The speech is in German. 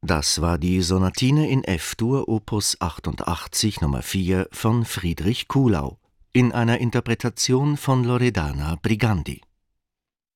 Das war die Sonatine in F-Dur Opus 88 Nummer 4 von Friedrich Kuhlau in einer Interpretation von Loredana Brigandi.